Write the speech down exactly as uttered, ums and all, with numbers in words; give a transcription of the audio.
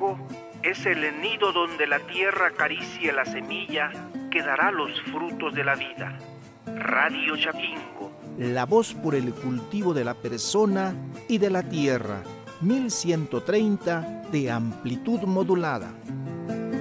Chapingo es el nido donde la tierra acaricia la semilla que dará los frutos de la vida. Radio Chapingo. La voz por el cultivo de la persona y de la tierra. mil ciento treinta de amplitud modulada.